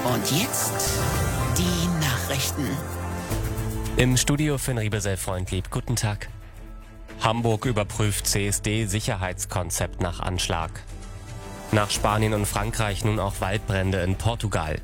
Und jetzt die Nachrichten. Im Studio Finn Riebesell-Freundlieb. Guten Tag. Hamburg überprüft CSD-Sicherheitskonzept nach Anschlag. Nach Spanien und Frankreich nun auch Waldbrände in Portugal.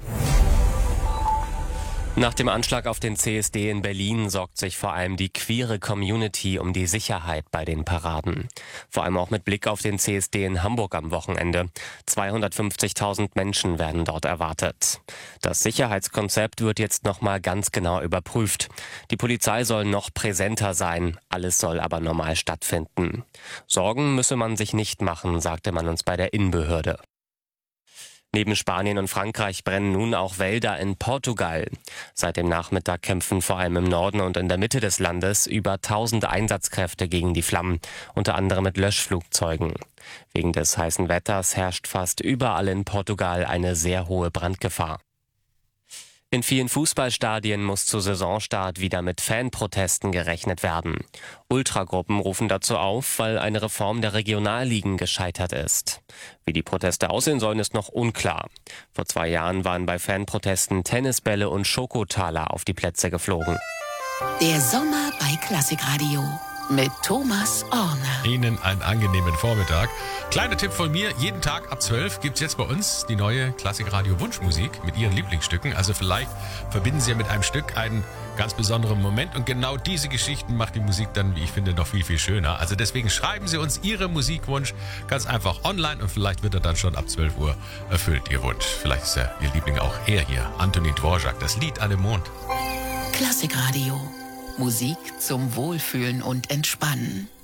Nach dem Anschlag auf den CSD in Berlin sorgt sich vor allem die queere Community um die Sicherheit bei den Paraden. Vor allem auch mit Blick auf den CSD in Hamburg am Wochenende. 250.000 Menschen werden dort erwartet. Das Sicherheitskonzept wird jetzt nochmal ganz genau überprüft. Die Polizei soll noch präsenter sein, alles soll aber normal stattfinden. Sorgen müsse man sich nicht machen, sagte man uns bei der Innenbehörde. Neben Spanien und Frankreich brennen nun auch Wälder in Portugal. Seit dem Nachmittag kämpfen vor allem im Norden und in der Mitte des Landes über 1000 Einsatzkräfte gegen die Flammen, unter anderem mit Löschflugzeugen. Wegen des heißen Wetters herrscht fast überall in Portugal eine sehr hohe Brandgefahr. In vielen Fußballstadien muss zu Saisonstart wieder mit Fanprotesten gerechnet werden. Ultragruppen rufen dazu auf, weil eine Reform der Regionalligen gescheitert ist. Wie die Proteste aussehen sollen, ist noch unklar. Vor 2 Jahren waren bei Fanprotesten Tennisbälle und Schokotaler auf die Plätze geflogen. Der Sommer bei Klassikradio mit Thomas Orner. Ihnen einen angenehmen Vormittag. Kleiner Tipp von mir, jeden Tag ab 12 gibt's jetzt bei uns die neue Klassikradio Wunschmusik mit Ihren Lieblingsstücken. Also vielleicht verbinden Sie ja mit einem Stück einen ganz besonderen Moment und genau diese Geschichten macht die Musik dann, wie ich finde, noch viel, viel schöner. Also deswegen schreiben Sie uns Ihren Musikwunsch ganz einfach online und vielleicht wird er dann schon ab 12 Uhr erfüllt, Ihr Wunsch. Vielleicht ist ja Ihr Liebling auch er hier, Antonin Dvorak, das Lied Anemone. Klassikradio. Musik zum Wohlfühlen und Entspannen.